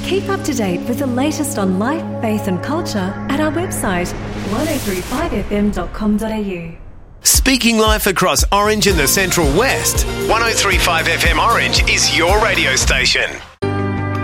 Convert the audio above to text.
Keep up to date with the latest on life, faith and culture at our website 1035fm.com.au. Speaking life across Orange and the Central West, 1035 FM Orange is your radio station.